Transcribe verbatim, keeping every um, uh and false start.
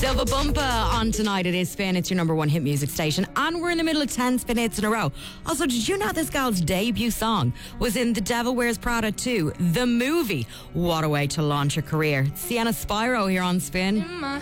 Silva Bumpa on tonight. It is Spin. It's your number one hit music station. And we're in the middle of ten Spin hits in a row. Also, did you know this girl's debut song was in The Devil Wears Prada two, the movie? What a way to launch a career. Sienna Spyro here on Spin.